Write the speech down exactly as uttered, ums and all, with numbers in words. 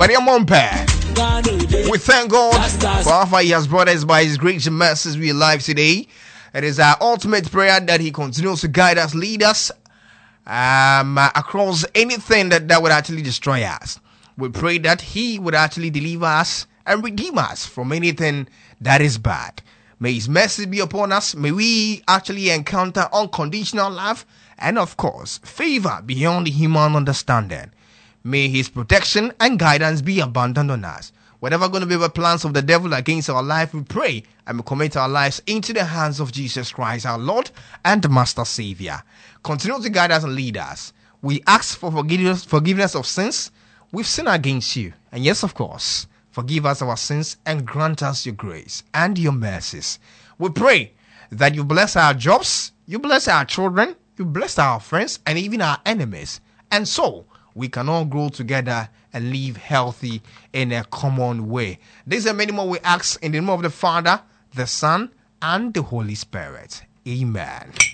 We thank God for how far He has brought us by His great mercies. We are alive today. It is our ultimate prayer that He continues to guide us, lead us um, across anything that, that would actually destroy us. We pray that He would actually deliver us and redeem us from anything that is bad. May His mercy be upon us. May we actually encounter unconditional love and, of course, favor beyond human understanding. May His protection and guidance be abundant on us. Whatever going to be the plans of the devil against our life, we pray and we commit our lives into the hands of Jesus Christ, our Lord and Master Savior. Continue to guide us and lead us. We ask for forgiveness, forgiveness of sins. We've sinned against You. And yes, of course, forgive us our sins and grant us Your grace and Your mercies. We pray that You bless our jobs, You bless our children, You bless our friends and even our enemies. And so, we can all grow together and live healthy in a common way. These are many more we ask in the name of the Father, the Son, and the Holy Spirit. Amen.